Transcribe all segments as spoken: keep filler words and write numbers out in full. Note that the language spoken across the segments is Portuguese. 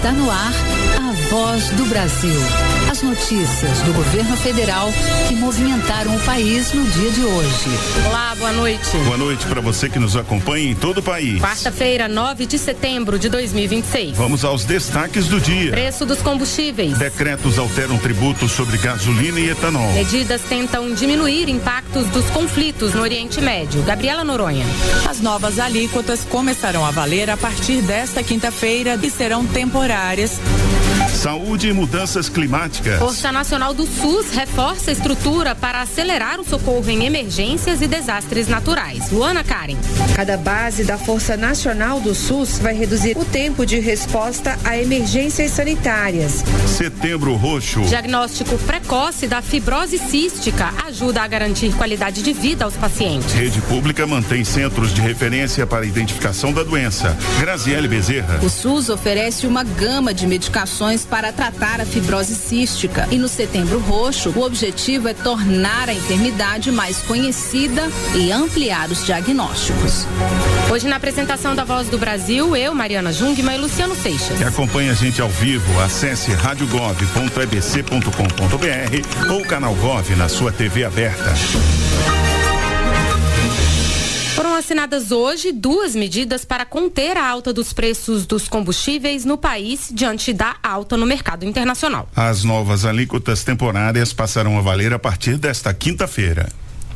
Está no ar a Voz do Brasil. As notícias do governo federal que movimentaram o país no dia de hoje. Olá, boa noite. Boa noite para você que nos acompanha em todo o país. Quarta-feira, nove de setembro de dois mil e vinte e seis. Vamos aos destaques do dia. Preço dos combustíveis. Decretos alteram tributos sobre gasolina e etanol. Medidas tentam diminuir impactos dos conflitos no Oriente Médio. Gabriela Noronha. As novas alíquotas começarão a valer a partir desta quinta-feira e serão temporárias. Saúde e mudanças climáticas. Força Nacional do SUS reforça a estrutura para acelerar o socorro em emergências e desastres naturais. Luana Karen. Cada base da Força Nacional do SUS vai reduzir o tempo de resposta a emergências sanitárias. Setembro Roxo. Diagnóstico precoce da fibrose cística ajuda a garantir qualidade de vida aos pacientes. Rede Pública mantém centros de referência para a identificação da doença. Graziele Bezerra. O SUS oferece uma gama de medicações para tratar a fibrose cística e no Setembro Roxo o objetivo é tornar a enfermidade mais conhecida e ampliar os diagnósticos. Hoje na apresentação da Voz do Brasil, eu, Mariana Jungmann e Luciano Seixas. E acompanha a gente ao vivo, acesse rádio gov ponto e b c ponto com ponto b r ou canal Gov na sua T V aberta. Foram assinadas hoje duas medidas para conter a alta dos preços dos combustíveis no país diante da alta no mercado internacional. As novas alíquotas temporárias passarão a valer a partir desta quinta-feira.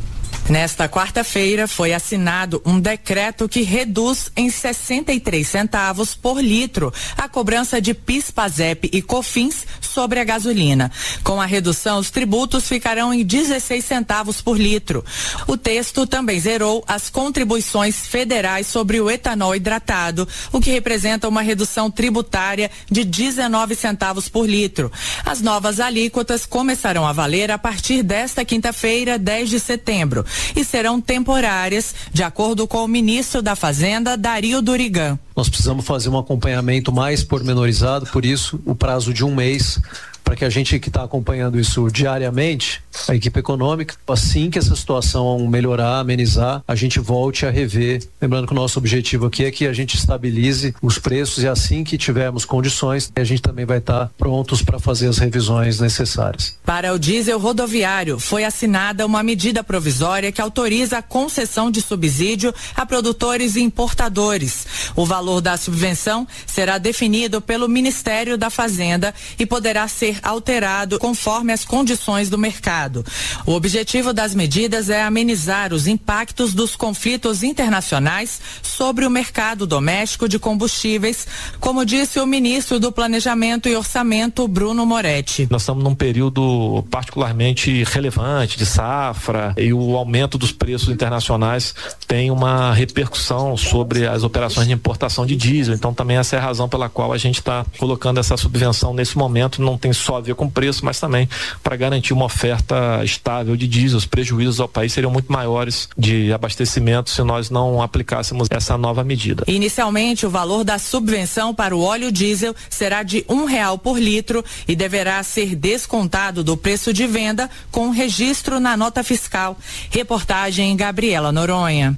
Nesta quarta-feira foi assinado um decreto que reduz em sessenta e três centavos por litro a cobrança de PIS, PASEP e COFINS sobre a gasolina. Com a redução, os tributos ficarão em dezesseis centavos por litro. O texto também zerou as contribuições federais sobre o etanol hidratado, o que representa uma redução tributária de dezenove centavos por litro. As novas alíquotas começarão a valer a partir desta quinta-feira, dez de setembro. E serão temporárias, de acordo com o ministro da Fazenda, Dario Durigan. Nós precisamos fazer um acompanhamento mais pormenorizado, por isso o prazo de um mês, para que a gente que está acompanhando isso diariamente, a equipe econômica, assim que essa situação melhorar, amenizar, a gente volte a rever. Lembrando que o nosso objetivo aqui é que a gente estabilize os preços e assim que tivermos condições, a gente também vai estar prontos para fazer as revisões necessárias. Para o diesel rodoviário, foi assinada uma medida provisória que autoriza a concessão de subsídio a produtores e importadores. O valor da subvenção será definido pelo Ministério da Fazenda e poderá ser alterado conforme as condições do mercado. O objetivo das medidas é amenizar os impactos dos conflitos internacionais sobre o mercado doméstico de combustíveis, como disse o ministro do Planejamento e Orçamento, Bruno Moretti. Nós estamos num período particularmente relevante de safra e o aumento dos preços internacionais tem uma repercussão sobre as operações de importação de diesel. Então também essa é a razão pela qual a gente está colocando essa subvenção nesse momento. Não tem só a ver com preço, mas também para garantir uma oferta estável de diesel. Os prejuízos ao país seriam muito maiores de abastecimento se nós não aplicássemos essa nova medida. Inicialmente, o valor da subvenção para o óleo diesel será de um real por litro e deverá ser descontado do preço de venda com registro na nota fiscal. Reportagem Gabriela Noronha.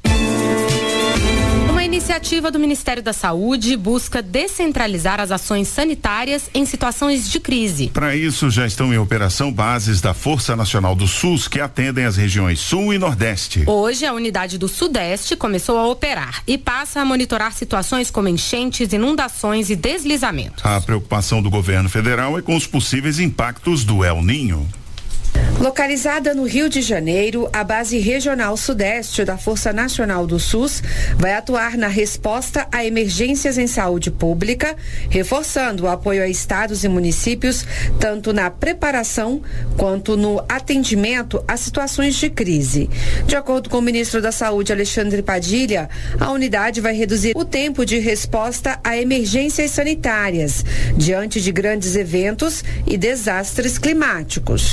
Uma iniciativa do Ministério da Saúde busca descentralizar as ações sanitárias em situações de crise. Para isso, já estão em operação bases da Força Nacional do SUS que atendem as regiões Sul e Nordeste. Hoje, a unidade do Sudeste começou a operar e passa a monitorar situações como enchentes, inundações e deslizamentos. A preocupação do governo federal é com os possíveis impactos do El Ninho. Localizada no Rio de Janeiro, a base regional sudeste da Força Nacional do SUS vai atuar na resposta a emergências em saúde pública, reforçando o apoio a estados e municípios, tanto na preparação quanto no atendimento a situações de crise. De acordo com o ministro da Saúde, Alexandre Padilha, a unidade vai reduzir o tempo de resposta a emergências sanitárias, diante de grandes eventos e desastres climáticos. Com a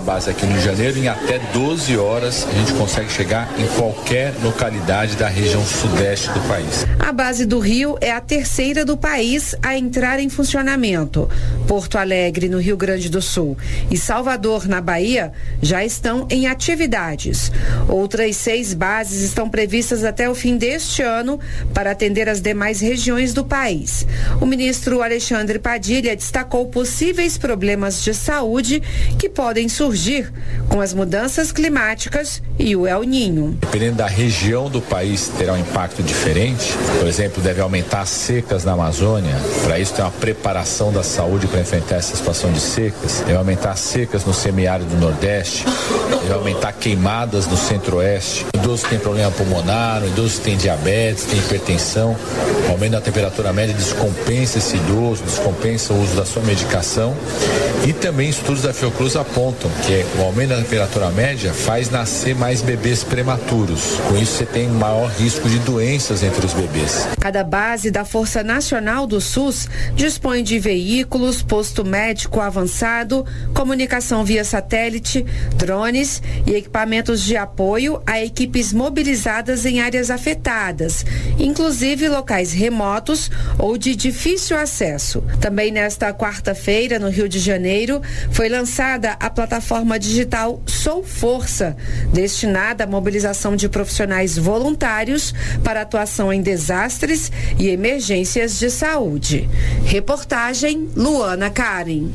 base aqui no Rio de Janeiro, em até doze horas a gente consegue chegar em qualquer localidade da região sudeste do país. A base do Rio é a terceira do país a entrar em funcionamento. Porto Alegre, no Rio Grande do Sul, e Salvador, na Bahia, já estão em atividades. Outras seis bases estão previstas até o fim deste ano para atender as demais regiões do país. O ministro Alexandre Padilha destacou possíveis problemas de saúde que podem surgir com as mudanças climáticas e o El Niño. Dependendo da região do país, terá um impacto diferente. Por exemplo, deve aumentar as secas na Amazônia. Para isso, tem uma preparação da saúde para enfrentar essa situação de secas. Deve aumentar as secas no semiárido do Nordeste. Deve aumentar queimadas no Centro-Oeste. O idoso tem problema pulmonar, o idoso tem diabetes, tem hipertensão. O aumento da temperatura média descompensa esse idoso, descompensa o uso da sua medicação. E também estudos da Fiocruz apontam que o aumento da temperatura média faz nascer mais bebês prematuros. Com isso, você tem maior risco de doenças entre os bebês. Cada base da Força Nacional do SUS dispõe de veículos, posto médico avançado, comunicação via satélite, drones e equipamentos de apoio a equipes mobilizadas em áreas afetadas, inclusive locais remotos ou de difícil acesso. Também nesta quarta-feira, no Rio de Janeiro, foi lançada a plataforma digital Sou Força, destinada à mobilização de profissionais voluntários para atuação em desastres e emergências de saúde. Reportagem Luana Karen.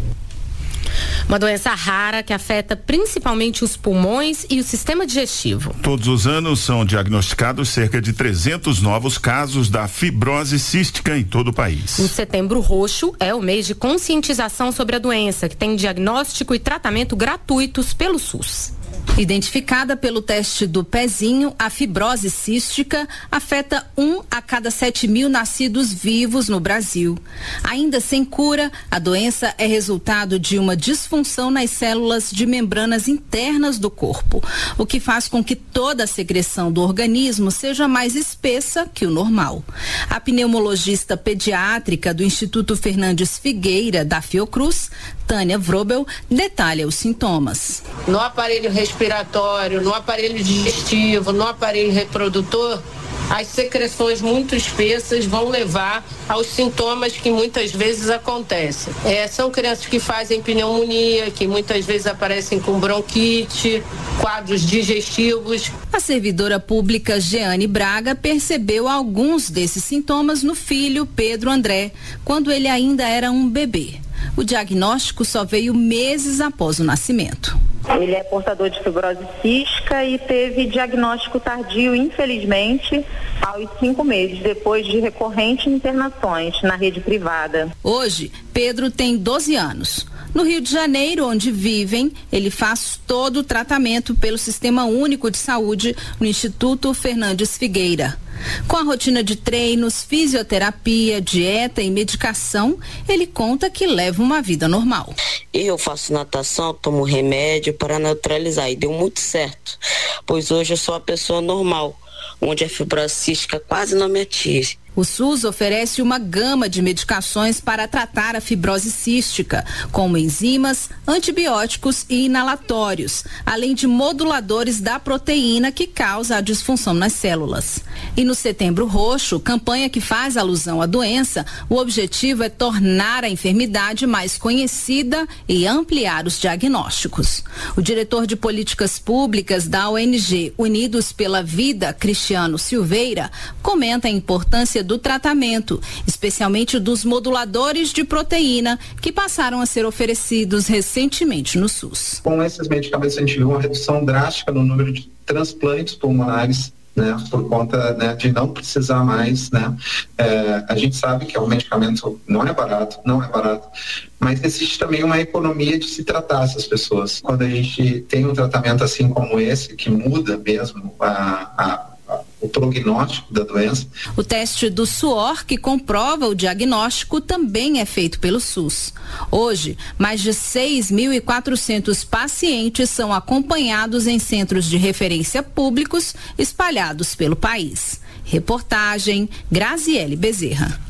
Uma doença rara que afeta principalmente os pulmões e o sistema digestivo. Todos os anos são diagnosticados cerca de trezentos novos casos da fibrose cística em todo o país. O Setembro Roxo é o mês de conscientização sobre a doença, que tem diagnóstico e tratamento gratuitos pelo SUS. Identificada pelo teste do pezinho, a fibrose cística afeta um a cada sete mil nascidos vivos no Brasil. Ainda sem cura, a doença é resultado de uma disfunção nas células de membranas internas do corpo, o que faz com que toda a secreção do organismo seja mais espessa que o normal. A pneumologista pediátrica do Instituto Fernandes Figueira, da Fiocruz, Tânia Vrobel, detalha os sintomas. No aparelho respiratório, no aparelho digestivo, no aparelho reprodutor, as secreções muito espessas vão levar aos sintomas que muitas vezes acontecem. É, são crianças que fazem pneumonia, que muitas vezes aparecem com bronquite, quadros digestivos. A servidora pública Jeane Braga percebeu alguns desses sintomas no filho Pedro André, quando ele ainda era um bebê. O diagnóstico só veio meses após o nascimento. Ele é portador de fibrose cística e teve diagnóstico tardio, infelizmente, aos cinco meses, depois de recorrentes internações na rede privada. Hoje, Pedro tem doze anos. No Rio de Janeiro, onde vivem, ele faz todo o tratamento pelo Sistema Único de Saúde no Instituto Fernandes Figueira. Com a rotina de treinos, fisioterapia, dieta e medicação, ele conta que leva uma vida normal. Eu faço natação, tomo remédio para neutralizar e deu muito certo, pois hoje eu sou uma pessoa normal, onde a fibrose cística quase não me atinge. O SUS oferece uma gama de medicações para tratar a fibrose cística, como enzimas, antibióticos e inalatórios, além de moduladores da proteína que causa a disfunção nas células. E no Setembro Roxo, campanha que faz alusão à doença, o objetivo é tornar a enfermidade mais conhecida e ampliar os diagnósticos. O diretor de políticas públicas da O N G Unidos pela Vida, Cristiano Silveira, comenta a importância do tratamento, especialmente dos moduladores de proteína que passaram a ser oferecidos recentemente no SUS. Com esses medicamentos a gente viu uma redução drástica no número de transplantes pulmonares, né, por conta, né, de não precisar mais, né, é, a gente sabe que é um medicamento, não é barato, não é barato, mas existe também uma economia de se tratar essas pessoas. Quando a gente tem um tratamento assim como esse, que muda mesmo a, a o prognóstico da doença. O teste do suor, que comprova o diagnóstico, também é feito pelo SUS. Hoje, mais de seis mil e quatrocentos pacientes são acompanhados em centros de referência públicos espalhados pelo país. Reportagem Graziele Bezerra.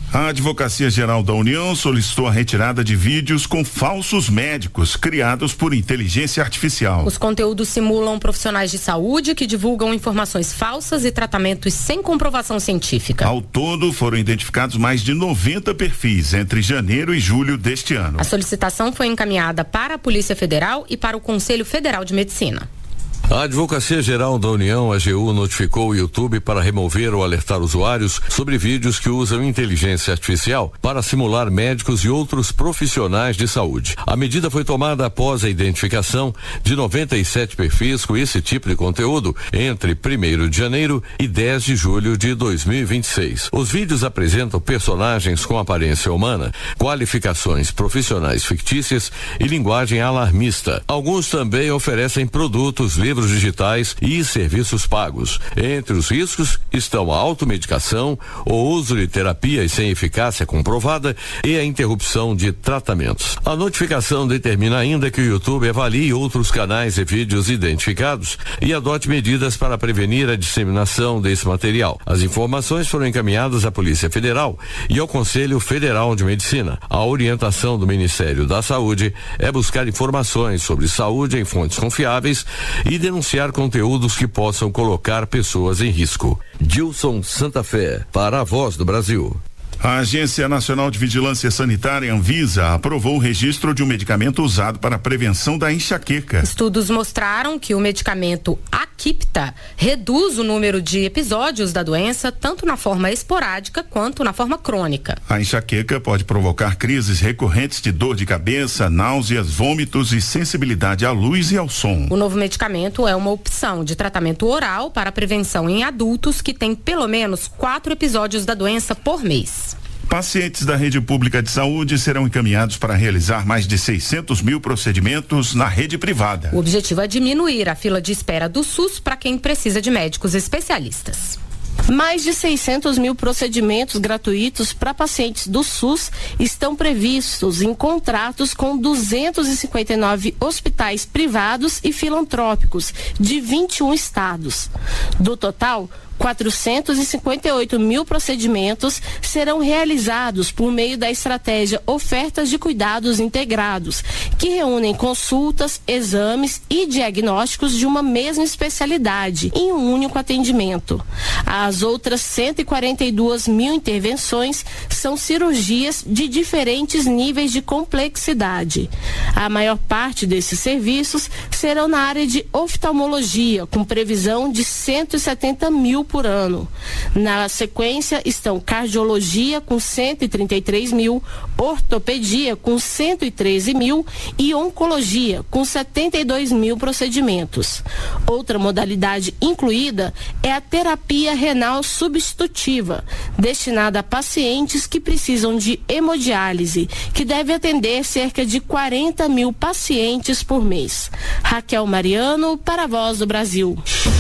A Advocacia Geral da União solicitou a retirada de vídeos com falsos médicos criados por inteligência artificial. Os conteúdos simulam profissionais de saúde que divulgam informações falsas e tratamentos sem comprovação científica. Ao todo, foram identificados mais de noventa perfis entre janeiro e julho deste ano. A solicitação foi encaminhada para a Polícia Federal e para o Conselho Federal de Medicina. A Advocacia Geral da União, A G U, notificou o YouTube para remover ou alertar usuários sobre vídeos que usam inteligência artificial para simular médicos e outros profissionais de saúde. A medida foi tomada após a identificação de noventa e sete perfis com esse tipo de conteúdo entre primeiro de janeiro e dez de julho de dois mil e vinte e seis. Os vídeos apresentam personagens com aparência humana, qualificações profissionais fictícias e linguagem alarmista. Alguns também oferecem produtos, livros digitais e serviços pagos. Entre os riscos estão a automedicação, o uso de terapias sem eficácia comprovada e a interrupção de tratamentos. A notificação determina ainda que o YouTube avalie outros canais e vídeos identificados e adote medidas para prevenir a disseminação desse material. As informações foram encaminhadas à Polícia Federal e ao Conselho Federal de Medicina. A orientação do Ministério da Saúde é buscar informações sobre saúde em fontes confiáveis e denunciar conteúdos que possam colocar pessoas em risco. Gilson Santa Fé, para a Voz do Brasil. A Agência Nacional de Vigilância Sanitária, Anvisa, aprovou o registro de um medicamento usado para a prevenção da enxaqueca. Estudos mostraram que o medicamento Aquipta reduz o número de episódios da doença, tanto na forma esporádica quanto na forma crônica. A enxaqueca pode provocar crises recorrentes de dor de cabeça, náuseas, vômitos e sensibilidade à luz e ao som. O novo medicamento é uma opção de tratamento oral para prevenção em adultos que têm pelo menos quatro episódios da doença por mês. Pacientes da rede pública de saúde serão encaminhados para realizar mais de seiscentos mil procedimentos na rede privada. O objetivo é diminuir a fila de espera do SUS para quem precisa de médicos especialistas. Mais de seiscentos mil procedimentos gratuitos para pacientes do SUS estão previstos em contratos com duzentos e cinquenta e nove hospitais privados e filantrópicos de vinte e um estados. Do total, quatrocentos e cinquenta e oito mil procedimentos serão realizados por meio da estratégia Ofertas de Cuidados Integrados, que reúnem consultas, exames e diagnósticos de uma mesma especialidade em um único atendimento. As outras cento e quarenta e duas mil intervenções são cirurgias de diferentes níveis de complexidade. A maior parte desses serviços serão na área de oftalmologia, com previsão de cento e setenta mil por ano. Na sequência estão cardiologia com cento e trinta e três mil, ortopedia com cento e treze mil e oncologia com setenta e dois mil procedimentos. Outra modalidade incluída é a terapia renal substitutiva, destinada a pacientes que precisam de hemodiálise, que deve atender cerca de quarenta mil pacientes por mês. Raquel Mariano, para a Voz do Brasil.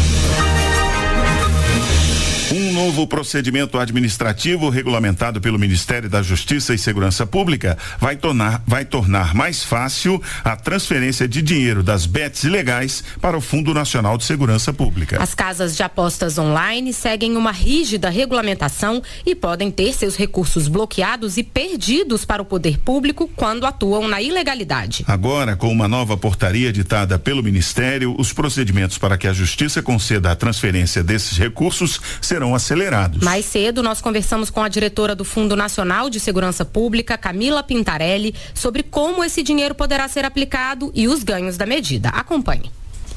Um novo procedimento administrativo regulamentado pelo Ministério da Justiça e Segurança Pública vai tornar, vai tornar mais fácil a transferência de dinheiro das bets ilegais para o Fundo Nacional de Segurança Pública. As casas de apostas online seguem uma rígida regulamentação e podem ter seus recursos bloqueados e perdidos para o poder público quando atuam na ilegalidade. Agora, com uma nova portaria editada pelo Ministério, os procedimentos para que a Justiça conceda a transferência desses recursos serão serão acelerados. Mais cedo, nós conversamos com a diretora do Fundo Nacional de Segurança Pública, Camila Pintarelli, sobre como esse dinheiro poderá ser aplicado e os ganhos da medida. Acompanhe.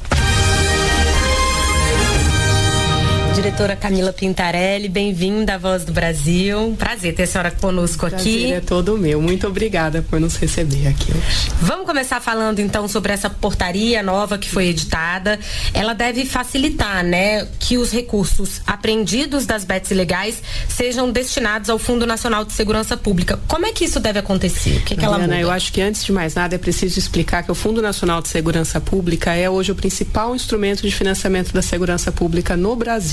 Diretora Camila Pintarelli, bem-vinda à Voz do Brasil. Prazer ter a senhora conosco aqui. Prazer é todo meu. Muito obrigada por nos receber aqui hoje. Vamos começar falando então sobre essa portaria nova que foi editada. Ela deve facilitar, né, que os recursos apreendidos das bets ilegais sejam destinados ao Fundo Nacional de Segurança Pública. Como é que isso deve acontecer? O que, que ela muda? Eu acho que antes de mais nada é preciso explicar que o Fundo Nacional de Segurança Pública é hoje o principal instrumento de financiamento da segurança pública no Brasil.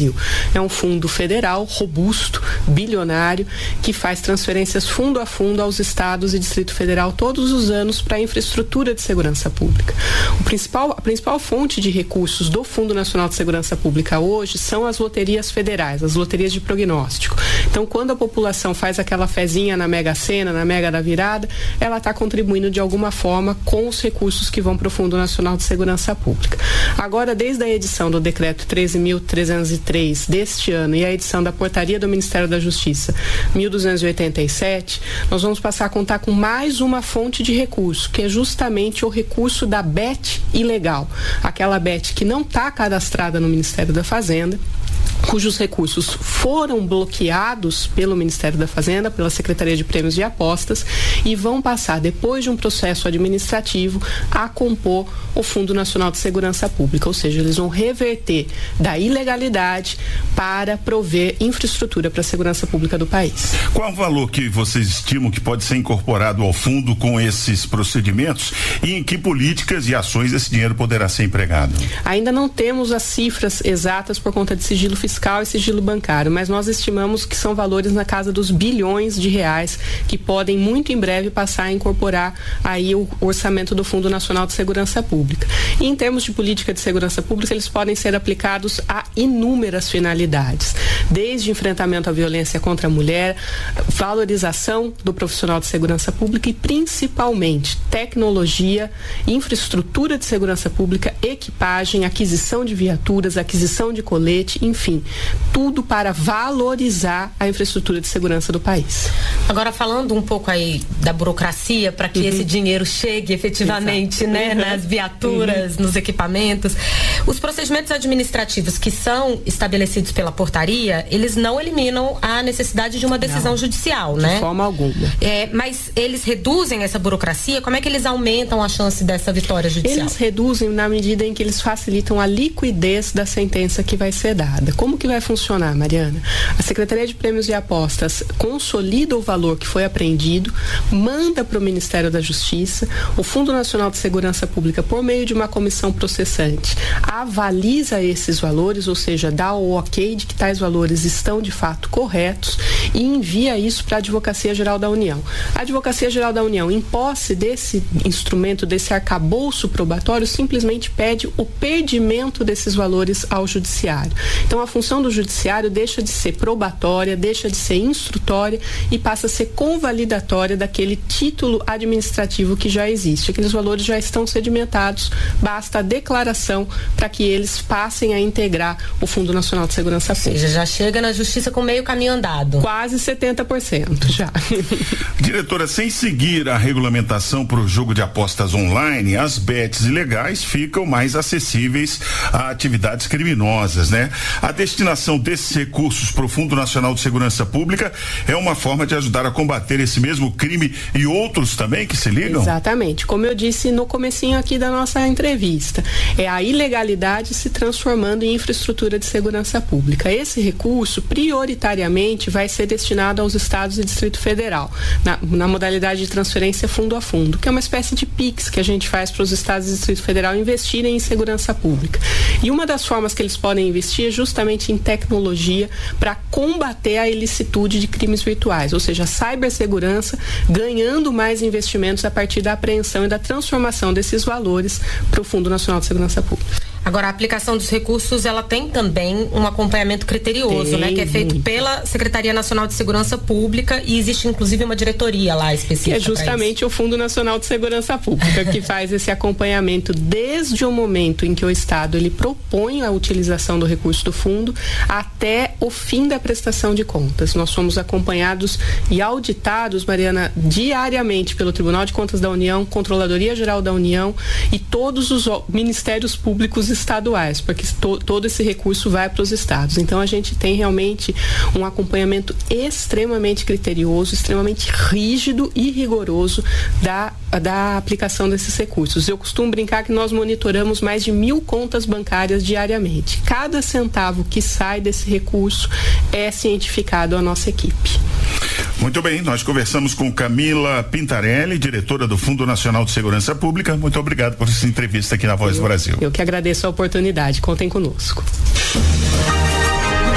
Brasil. É um fundo federal robusto, bilionário, que faz transferências fundo a fundo aos estados e Distrito Federal todos os anos para a infraestrutura de segurança pública. O principal, a principal fonte de recursos do Fundo Nacional de Segurança Pública hoje são as loterias federais, as loterias de prognóstico. Então, quando a população faz aquela fezinha na Mega Sena, na Mega da Virada, ela está contribuindo de alguma forma com os recursos que vão para o Fundo Nacional de Segurança Pública. Agora, desde a edição do Decreto treze mil trezentos e três deste ano e a edição da Portaria do Ministério da Justiça mil duzentos e oitenta e sete, nós vamos passar a contar com mais uma fonte de recurso, que é justamente o recurso da B E T ilegal, aquela B E T que não está cadastrada no Ministério da Fazenda, cujos recursos foram bloqueados pelo Ministério da Fazenda, pela Secretaria de Prêmios e Apostas, e vão passar, depois de um processo administrativo, a compor o Fundo Nacional de Segurança Pública, ou seja, eles vão reverter da ilegalidade para prover infraestrutura para a segurança pública do país. Qual o valor que vocês estimam que pode ser incorporado ao fundo com esses procedimentos e em que políticas e ações esse dinheiro poderá ser empregado? Ainda não temos as cifras exatas por conta de sigilo fiscal e sigilo bancário, mas nós estimamos que são valores na casa dos bilhões de reais que podem muito em breve passar a incorporar aí o orçamento do Fundo Nacional de Segurança Pública. E em termos de política de segurança pública, eles podem ser aplicados a inúmeras finalidades, desde enfrentamento à violência contra a mulher, valorização do profissional de segurança pública e principalmente tecnologia, infraestrutura de segurança pública, equipagem, aquisição de viaturas, aquisição de colete, enfim, tudo para valorizar a infraestrutura de segurança do país. Agora, falando um pouco aí da burocracia para que uhum. esse dinheiro chegue efetivamente, Exato. né, uhum. nas viaturas, uhum. nos equipamentos, os procedimentos administrativos que são estabelecidos pela portaria, eles não eliminam a necessidade de uma decisão não, judicial, de né? De forma alguma. É, mas eles reduzem essa burocracia? Como é que eles aumentam a chance dessa vitória judicial? Eles reduzem na medida em que eles facilitam a liquidez da sentença que vai ser dada. Como que vai funcionar, Mariana? A Secretaria de Prêmios e Apostas consolida o valor que foi apreendido, manda para o Ministério da Justiça, o Fundo Nacional de Segurança Pública, por meio de uma comissão processante, avaliza esses valores, ou seja, dá o ok de que tais valores estão de fato corretos e envia isso para a Advocacia Geral da União. A Advocacia Geral da União, em posse desse instrumento, desse arcabouço probatório, simplesmente pede o perdimento desses valores ao Judiciário. Então, a função do Judiciário deixa de ser probatória, deixa de ser instrutória e passa a ser convalidatória daquele título administrativo que já existe. Aqueles valores já estão sedimentados, basta a declaração para que eles passem a integrar o Fundo Nacional de Segurança Pública. Ou seja, já chega na Justiça com meio caminho andado. Quase setenta por cento já. Diretora, sem seguir a regulamentação para o jogo de apostas online, as bets ilegais ficam mais acessíveis a atividades criminosas, né? A destinação desses recursos para o Fundo Nacional de Segurança Pública é uma forma de ajudar a combater esse mesmo crime e outros também que se ligam? Exatamente. Como eu disse no comecinho aqui da nossa entrevista, é a ilegalidade se transformando em infraestrutura de segurança pública. Esse recurso, prioritariamente, vai ser destinado aos estados e Distrito Federal, na, na modalidade de transferência fundo a fundo, que é uma espécie de PIX que a gente faz para os estados e Distrito Federal investirem em segurança pública. E uma das formas que eles podem investir é justamente em tecnologia para combater a ilicitude de crimes virtuais, ou seja, a cibersegurança ganhando mais investimentos a partir da apreensão e da transformação desses valores para o Fundo Nacional de Segurança Pública. Agora, a aplicação dos recursos, ela tem também um acompanhamento criterioso, tem, né? Que é feito muito. Pela Secretaria Nacional de Segurança Pública e existe inclusive uma diretoria lá específica. Que é justamente o Fundo Nacional de Segurança Pública que faz esse acompanhamento desde o momento em que o Estado ele propõe a utilização do recurso do fundo até o fim da prestação de contas. Nós somos acompanhados e auditados, Mariana, diariamente pelo Tribunal de Contas da União, Controladoria Geral da União e todos os ministérios públicos estaduais, porque to, todo esse recurso vai para os estados. Então a gente tem realmente um acompanhamento extremamente criterioso, extremamente rígido e rigoroso da, da aplicação desses recursos. Eu costumo brincar que nós monitoramos mais de mil contas bancárias diariamente. Cada centavo que sai desse recurso é cientificado à nossa equipe. Muito bem, nós conversamos com Camila Pintarelli, diretora do Fundo Nacional de Segurança Pública. Muito obrigado por essa entrevista aqui na Voz eu, do Brasil. Eu que agradeço a oportunidade. Contem conosco.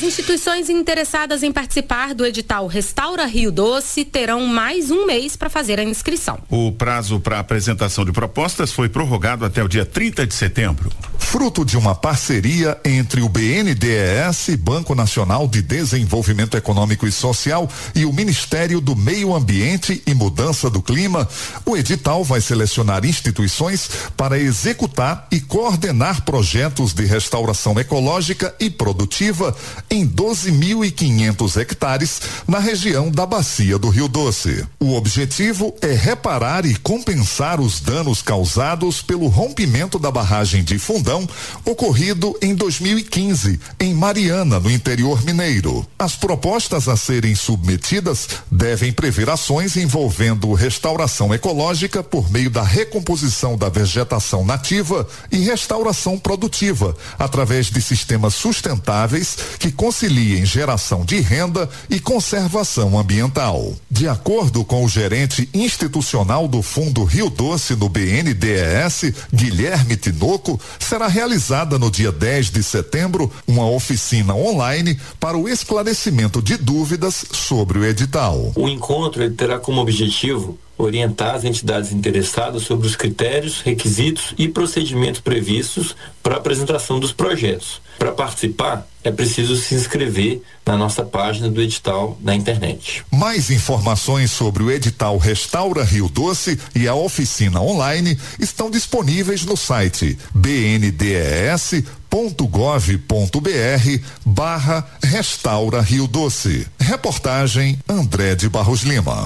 As instituições interessadas em participar do edital Restaura Rio Doce terão mais um mês para fazer a inscrição. O prazo para apresentação de propostas foi prorrogado até o dia trinta de setembro. Fruto de uma parceria entre o B N D E S, Banco Nacional de Desenvolvimento Econômico e Social, e o Ministério do Meio Ambiente e Mudança do Clima, o edital vai selecionar instituições para executar e coordenar projetos de restauração ecológica e produtiva em doze mil e quinhentos hectares na região da Bacia do Rio Doce. O objetivo é reparar e compensar os danos causados pelo rompimento da barragem de Fundão, ocorrido em dois mil e quinze, em Mariana, no interior mineiro. As propostas a serem submetidas devem prever ações envolvendo restauração ecológica por meio da recomposição da vegetação nativa e restauração produtiva, através de sistemas sustentáveis que conciliem geração de renda e conservação ambiental. De acordo com o gerente institucional do Fundo Rio Doce no B N D E S, Guilherme Tinoco, será realizada no dia dez de setembro uma oficina online para o esclarecimento de dúvidas sobre o edital. O encontro ele terá como objetivo orientar as entidades interessadas sobre os critérios, requisitos e procedimentos previstos para a apresentação dos projetos. Para participar, é preciso se inscrever na nossa página do edital na internet. Mais informações sobre o edital Restaura Rio Doce e a oficina online estão disponíveis no site b n d e s ponto gov ponto b r barra Restaura Rio Doce. Reportagem André de Barros Lima.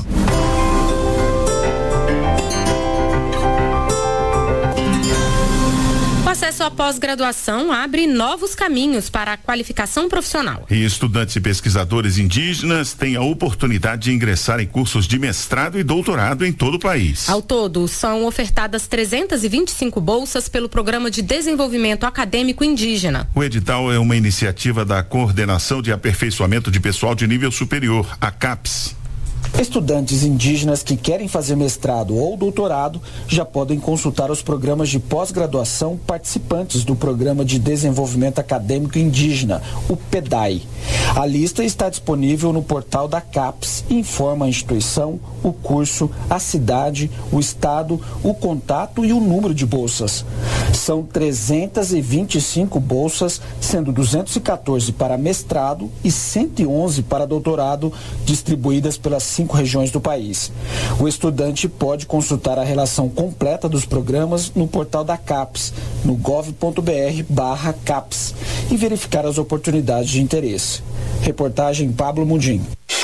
O acesso à pós-graduação abre novos caminhos para a qualificação profissional. E estudantes e pesquisadores indígenas têm a oportunidade de ingressar em cursos de mestrado e doutorado em todo o país. Ao todo, são ofertadas trezentas e vinte e cinco bolsas pelo Programa de Desenvolvimento Acadêmico Indígena. O edital é uma iniciativa da Coordenação de Aperfeiçoamento de Pessoal de Nível Superior, a CAPES. Estudantes indígenas que querem fazer mestrado ou doutorado já podem consultar os programas de pós-graduação participantes do Programa de Desenvolvimento Acadêmico Indígena, o PEDAI. A lista está disponível no portal da CAPES e informa a instituição, o curso, a cidade, o estado, o contato e o número de bolsas. São trezentas e vinte e cinco bolsas, sendo duzentas e quatorze para mestrado e cento e onze para doutorado, distribuídas pelas cinco regiões do país. O estudante pode consultar a relação completa dos programas no portal da CAPES, no gov ponto b r barra CAPES, e verificar as oportunidades de interesse. Reportagem Pablo Mundim.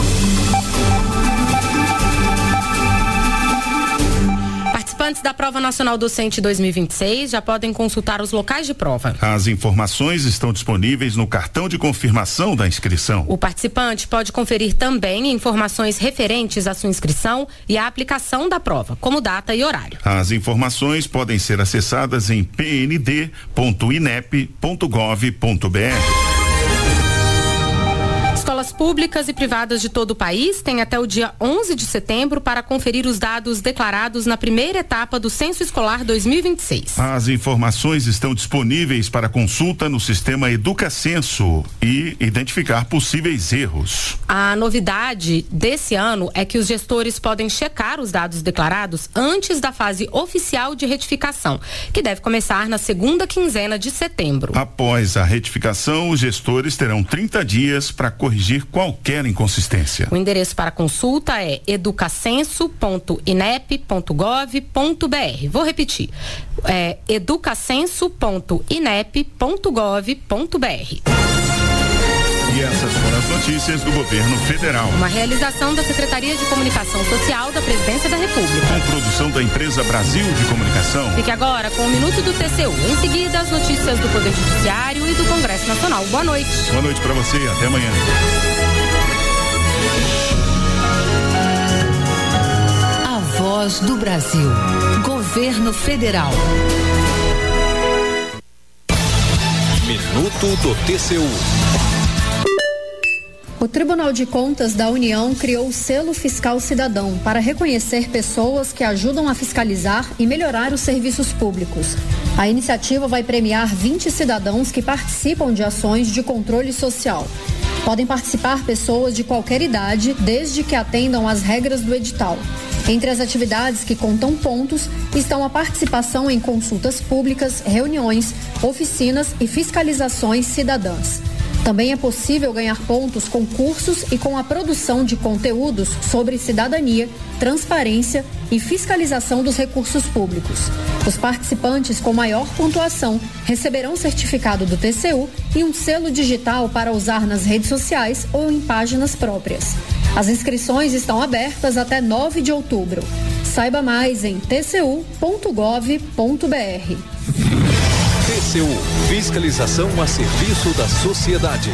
Participantes da Prova Nacional Docente dois mil e vinte e seis já podem consultar os locais de prova. As informações estão disponíveis no cartão de confirmação da inscrição. O participante pode conferir também informações referentes à sua inscrição e à aplicação da prova, como data e horário. As informações podem ser acessadas em p n d ponto i n e p ponto gov ponto b r. Escolas públicas e privadas de todo o país têm até o dia onze de setembro para conferir os dados declarados na primeira etapa do Censo Escolar dois mil e vinte e seis. As informações estão disponíveis para consulta no sistema EducaCenso e identificar possíveis erros. A novidade desse ano é que os gestores podem checar os dados declarados antes da fase oficial de retificação, que deve começar na segunda quinzena de setembro. Após a retificação, os gestores terão trinta dias para corrigir qualquer inconsistência. O endereço para consulta é educacenso ponto i n e p ponto gov ponto b r. Vou repetir, é educacenso ponto i n e p ponto gov ponto b r. E essas foram as notícias do governo federal. Uma realização da Secretaria de Comunicação Social da Presidência da República. Com produção da empresa Brasil de Comunicação. Fique agora com o Minuto do T C U. Em seguida, as notícias do Poder Judiciário e do Congresso Nacional. Boa noite. Boa noite para você. Até amanhã. A Voz do Brasil. Governo Federal. Minuto do T C U. O Tribunal de Contas da União criou o Selo Fiscal Cidadão para reconhecer pessoas que ajudam a fiscalizar e melhorar os serviços públicos. A iniciativa vai premiar vinte cidadãos que participam de ações de controle social. Podem participar pessoas de qualquer idade, desde que atendam às regras do edital. Entre as atividades que contam pontos estão a participação em consultas públicas, reuniões, oficinas e fiscalizações cidadãs. Também é possível ganhar pontos com cursos e com a produção de conteúdos sobre cidadania, transparência e fiscalização dos recursos públicos. Os participantes com maior pontuação receberão certificado do T C U e um selo digital para usar nas redes sociais ou em páginas próprias. As inscrições estão abertas até nove de outubro. Saiba mais em t c u ponto gov ponto b r. T C U, fiscalização a serviço da sociedade.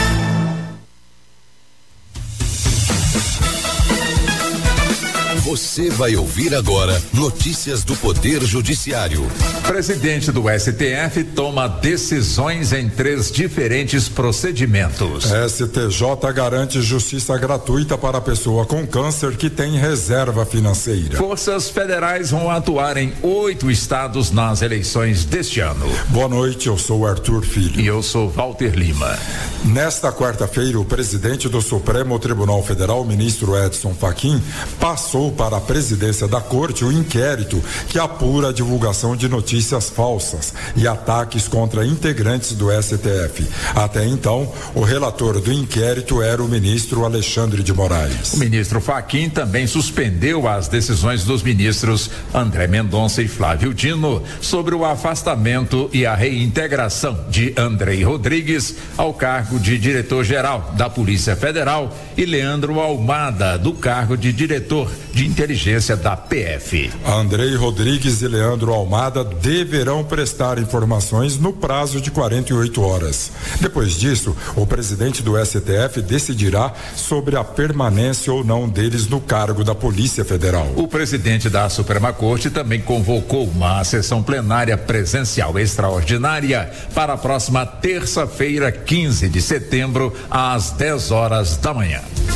Você vai ouvir agora notícias do Poder Judiciário. Presidente do S T F toma decisões em três diferentes procedimentos. S T J garante justiça gratuita para a pessoa com câncer que tem reserva financeira. Forças federais vão atuar em oito estados nas eleições deste ano. Boa noite, eu sou Arthur Filho. E eu sou Walter Lima. Nesta quarta-feira, o presidente do Supremo Tribunal Federal, ministro Edson Fachin, passou para a presidência da corte o inquérito que apura a divulgação de notícias falsas e ataques contra integrantes do S T F. Até então, o relator do inquérito era o ministro Alexandre de Moraes. O ministro Fachin também suspendeu as decisões dos ministros André Mendonça e Flávio Dino sobre o afastamento e a reintegração de Andrei Rodrigues ao cargo de diretor-geral da Polícia Federal e Leandro Almada do cargo de diretor de inteligência da P F. Andrei Rodrigues e Leandro Almada deverão prestar informações no prazo de quarenta e oito horas. Depois disso, o presidente do S T F decidirá sobre a permanência ou não deles no cargo da Polícia Federal. O presidente da Suprema Corte também convocou uma sessão plenária presencial extraordinária para a próxima terça-feira, quinze de setembro, às dez horas da manhã.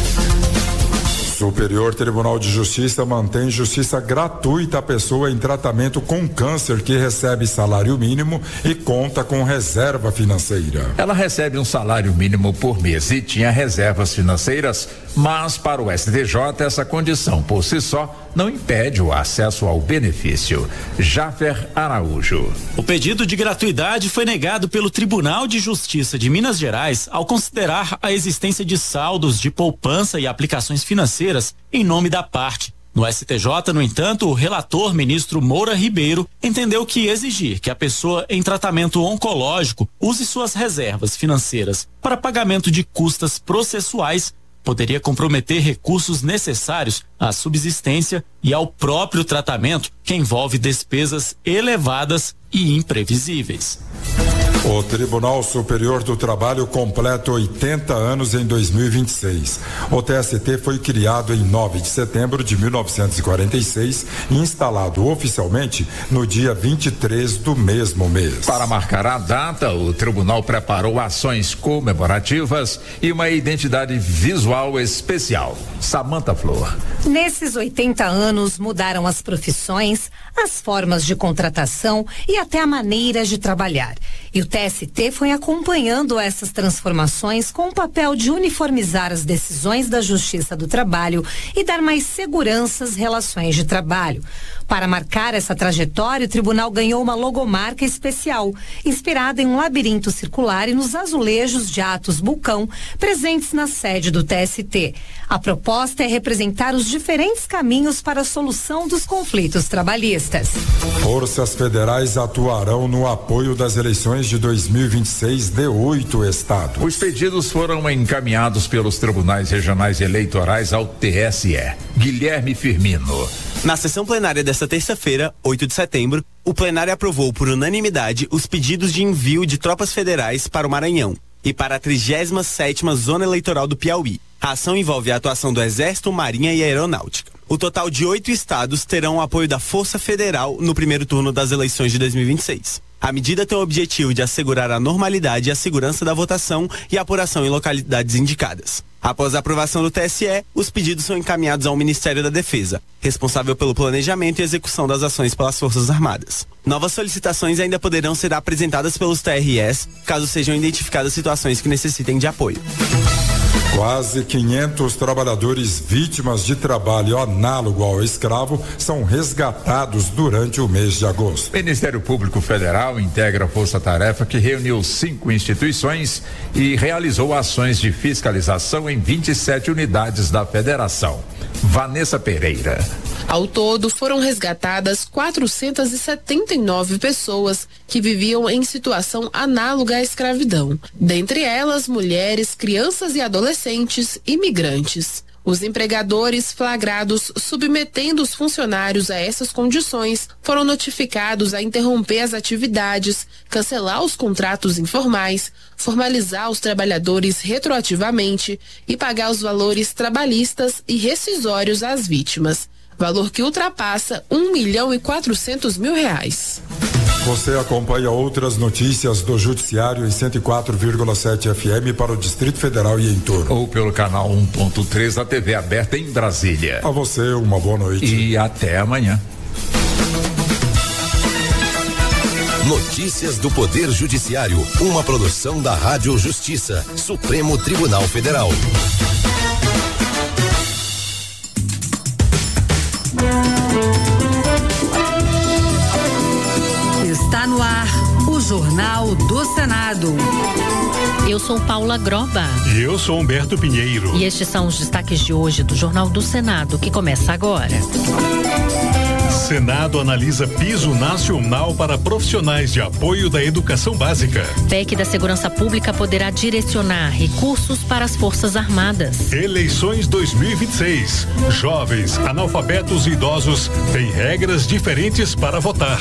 Superior Tribunal de Justiça mantém justiça gratuita à pessoa em tratamento com câncer que recebe salário mínimo e conta com reserva financeira. Ela recebe um salário mínimo por mês e tinha reservas financeiras, mas para o S T J essa condição por si só não impede o acesso ao benefício. Jáfer Araújo. O pedido de gratuidade foi negado pelo Tribunal de Justiça de Minas Gerais ao considerar a existência de saldos de poupança e aplicações financeiras em nome da parte. No S T J, no entanto, o relator ministro Moura Ribeiro entendeu que exigir que a pessoa em tratamento oncológico use suas reservas financeiras para pagamento de custas processuais poderia comprometer recursos necessários à subsistência e ao próprio tratamento, que envolve despesas elevadas e imprevisíveis. O Tribunal Superior do Trabalho completa oitenta anos em dois mil e vinte e seis. O T S T foi criado em nove de setembro de mil novecentos e quarenta e seis e instalado oficialmente no dia vinte e três do mesmo mês. Para marcar a data, o tribunal preparou ações comemorativas e uma identidade visual especial. Samantha Flor. Nesses oitenta anos mudaram as profissões, as formas de contratação e até a maneira de trabalhar. E o T S T foi acompanhando essas transformações com o papel de uniformizar as decisões da Justiça do Trabalho e dar mais segurança às relações de trabalho. Para marcar essa trajetória, o tribunal ganhou uma logomarca especial, inspirada em um labirinto circular e nos azulejos de Atos Bulcão, presentes na sede do T S T. A proposta é representar os diferentes caminhos para a solução dos conflitos trabalhistas. Forças federais atuarão no apoio das eleições de dois mil e vinte e seis de oito estados. Os pedidos foram encaminhados pelos tribunais regionais eleitorais ao T S E. Guilherme Firmino. Na sessão plenária desta terça-feira, oito de setembro, o plenário aprovou por unanimidade os pedidos de envio de tropas federais para o Maranhão e para a trigésima sétima Zona Eleitoral do Piauí. A ação envolve a atuação do Exército, Marinha e Aeronáutica. O total de oito estados terão o apoio da Força Federal no primeiro turno das eleições de dois mil e vinte e seis. A medida tem o objetivo de assegurar a normalidade e a segurança da votação e apuração em localidades indicadas. Após a aprovação do T S E, os pedidos são encaminhados ao Ministério da Defesa, responsável pelo planejamento e execução das ações pelas Forças Armadas. Novas solicitações ainda poderão ser apresentadas pelos T R Es, caso sejam identificadas situações que necessitem de apoio. Quase quinhentos trabalhadores vítimas de trabalho análogo ao escravo são resgatados durante o mês de agosto. O Ministério Público Federal integra a força-tarefa que reuniu cinco instituições e realizou ações de fiscalização em vinte e sete unidades da federação. Vanessa Pereira. Ao todo, foram resgatadas quatrocentas e setenta e nove pessoas que viviam em situação análoga à escravidão. Dentre elas, mulheres, crianças e adolescentes, imigrantes. Os empregadores flagrados submetendo os funcionários a essas condições foram notificados a interromper as atividades, cancelar os contratos informais, formalizar os trabalhadores retroativamente e pagar os valores trabalhistas e rescisórios às vítimas. Valor que ultrapassa um milhão e quatrocentos mil reais. Você acompanha outras notícias do Judiciário em cento e quatro vírgula sete F M para o Distrito Federal e em torno. Ou pelo canal um ponto três da T V aberta em Brasília. A você, uma boa noite. E até amanhã. Notícias do Poder Judiciário, uma produção da Rádio Justiça, Supremo Tribunal Federal. Está no ar o Jornal do Senado. Eu sou Paula Groba. E eu sou Humberto Pinheiro. E estes são os destaques de hoje do Jornal do Senado, que começa agora. Senado analisa piso nacional para profissionais de apoio da educação básica. P E C da Segurança Pública poderá direcionar recursos para as Forças Armadas. Eleições dois mil e vinte e seis. Jovens, analfabetos e idosos têm regras diferentes para votar.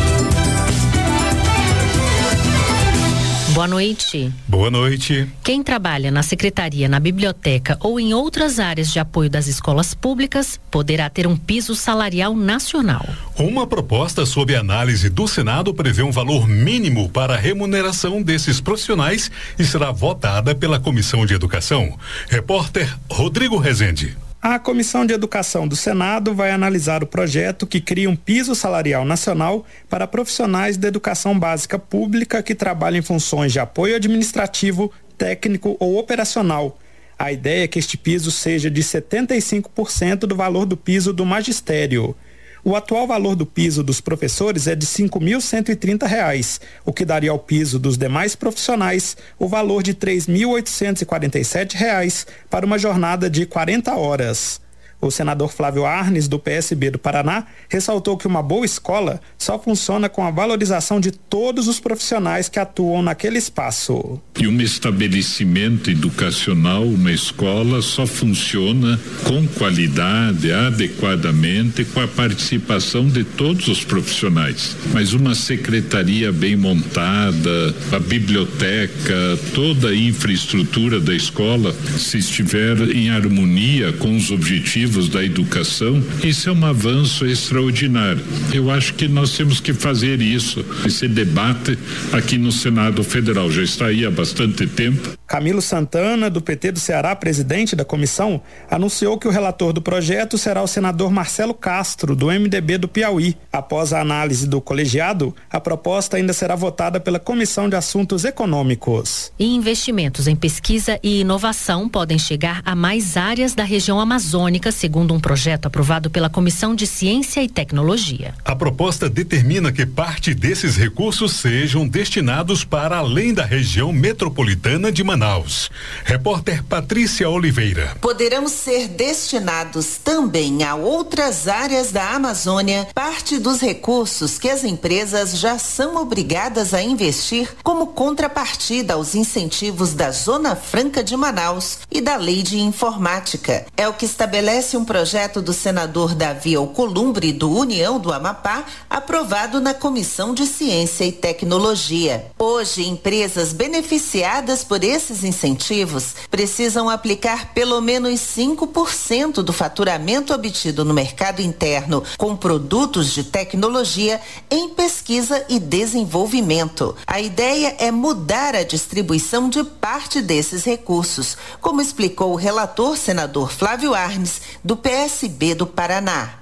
Boa noite. Boa noite. Quem trabalha na secretaria, na biblioteca ou em outras áreas de apoio das escolas públicas poderá ter um piso salarial nacional. Uma proposta sob análise do Senado prevê um valor mínimo para a remuneração desses profissionais e será votada pela Comissão de Educação. Repórter Rodrigo Rezende. A Comissão de Educação do Senado vai analisar o projeto que cria um piso salarial nacional para profissionais da educação básica pública que trabalham em funções de apoio administrativo, técnico ou operacional. A ideia é que este piso seja de setenta e cinco por cento do valor do piso do magistério. O atual valor do piso dos professores é de cinco mil cento e trinta reais, o que daria ao piso dos demais profissionais o valor de três mil oitocentos e quarenta e sete reais para uma jornada de quarenta horas. O senador Flávio Arnes, do P S B do Paraná, ressaltou que uma boa escola só funciona com a valorização de todos os profissionais que atuam naquele espaço. E um estabelecimento educacional, uma escola, só funciona com qualidade, adequadamente, com a participação de todos os profissionais. Mas uma secretaria bem montada, a biblioteca, toda a infraestrutura da escola, se estiver em harmonia com os objetivos da educação, isso é um avanço extraordinário. Eu acho que nós temos que fazer isso, esse debate aqui no Senado Federal. Já está aí há bastante tempo. Camilo Santana, do P T do Ceará, presidente da comissão, anunciou que o relator do projeto será o senador Marcelo Castro, do M D B do Piauí. Após a análise do colegiado, a proposta ainda será votada pela Comissão de Assuntos Econômicos. E investimentos em pesquisa e inovação podem chegar a mais áreas da região amazônica, segundo um projeto aprovado pela Comissão de Ciência e Tecnologia. A proposta determina que parte desses recursos sejam destinados para além da região metropolitana de Manaus. Repórter Patrícia Oliveira. Poderão ser destinados também a outras áreas da Amazônia parte dos recursos que as empresas já são obrigadas a investir como contrapartida aos incentivos da Zona Franca de Manaus e da Lei de Informática. É o que estabelece um projeto do senador Davi Alcolumbre, do União do Amapá, aprovado na Comissão de Ciência e Tecnologia. Hoje, empresas beneficiadas por esses incentivos precisam aplicar pelo menos cinco por cento do faturamento obtido no mercado interno com produtos de tecnologia em pesquisa e desenvolvimento. A ideia é mudar a distribuição de parte desses recursos, como explicou o relator senador Flávio Arnes, do P S B do Paraná.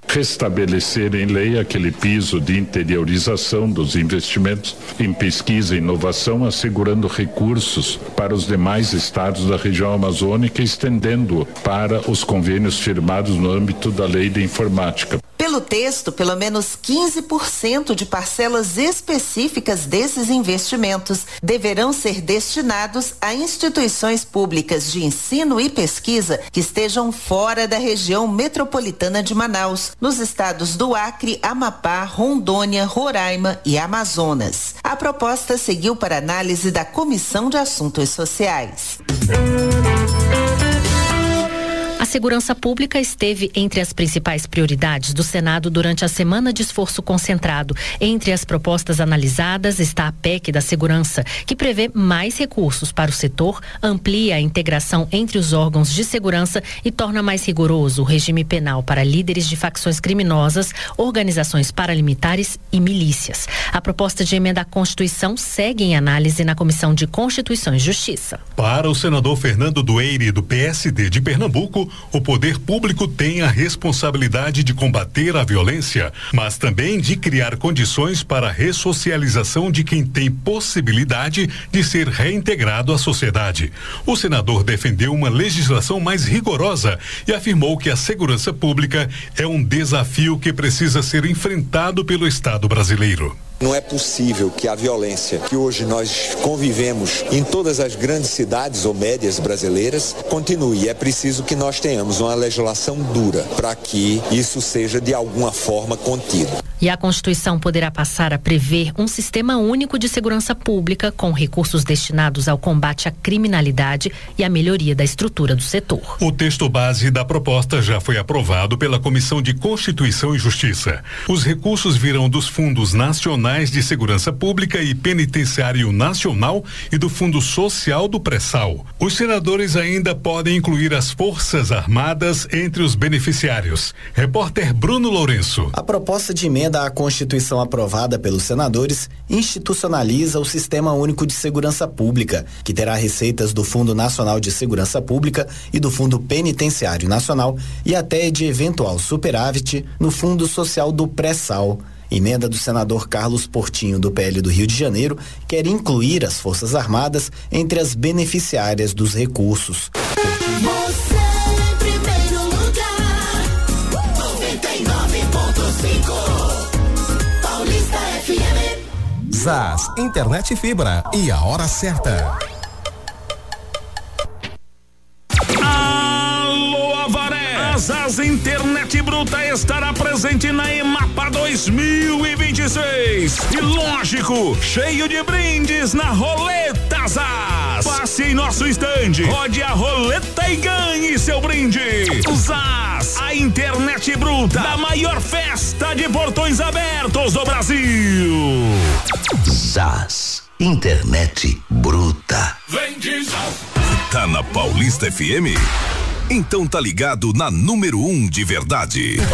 restabelecer em lei aquele piso de interiorização dos investimentos em pesquisa e inovação, assegurando recursos para os demais estados da região amazônica, estendendo para os convênios firmados no âmbito da Lei de Informática. Pelo texto, pelo menos quinze por cento de parcelas específicas desses investimentos deverão ser destinados a instituições públicas de ensino e pesquisa que estejam fora da região metropolitana de Manaus, nos estados do Acre, Amapá, Rondônia, Roraima e Amazonas. A proposta seguiu para análise da Comissão de Assuntos Sociais. A segurança pública esteve entre as principais prioridades do Senado durante a semana de esforço concentrado. Entre as propostas analisadas está a P E C da Segurança, que prevê mais recursos para o setor, amplia a integração entre os órgãos de segurança e torna mais rigoroso o regime penal para líderes de facções criminosas, organizações paramilitares e milícias. A proposta de emenda à Constituição segue em análise na Comissão de Constituição e Justiça. Para o senador Fernando Dueire, do P S D de Pernambuco, o poder público tem a responsabilidade de combater a violência, mas também de criar condições para a ressocialização de quem tem possibilidade de ser reintegrado à sociedade. O senador defendeu uma legislação mais rigorosa e afirmou que a segurança pública é um desafio que precisa ser enfrentado pelo Estado brasileiro. Não é possível que a violência que hoje nós convivemos em todas as grandes cidades ou médias brasileiras continue. É preciso que nós tenhamos uma legislação dura para que isso seja de alguma forma contido. E a Constituição poderá passar a prever um sistema único de segurança pública com recursos destinados ao combate à criminalidade e à melhoria da estrutura do setor. O texto base da proposta já foi aprovado pela Comissão de Constituição e Justiça. Os recursos virão dos fundos nacionais de Segurança Pública e Penitenciário Nacional e do Fundo Social do Pré-Sal. Os senadores ainda podem incluir as Forças Armadas entre os beneficiários. Repórter Bruno Lourenço. A proposta de emenda à Constituição aprovada pelos senadores institucionaliza o Sistema Único de Segurança Pública, que terá receitas do Fundo Nacional de Segurança Pública e do Fundo Penitenciário Nacional e até de eventual superávit no Fundo Social do Pré-Sal. Emenda do senador Carlos Portinho, do P L do Rio de Janeiro, quer incluir as Forças Armadas entre as beneficiárias dos recursos. Você em primeiro lugar, noventa e nove ponto cinco, Paulista F M. Zaz, internet fibra e a hora certa. Alô, Avaré! A Zaz Internet Bruta estará presente na EMAPA dois mil e vinte e seis. E lógico, cheio de brindes na Roleta Zaz. Passe em nosso estande, rode a roleta e ganhe seu brinde. Zaz, a internet bruta da maior festa de portões abertos do Brasil. Zaz, internet bruta. Vem de Zaz. Tá na Paulista F M? Então tá ligado na número um de verdade.